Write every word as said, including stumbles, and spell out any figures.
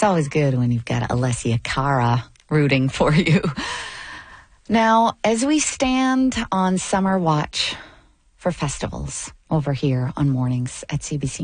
always good when you've got Alessia Cara rooting for you. Now, as we stand on summer watch for festivals over here on mornings at C B C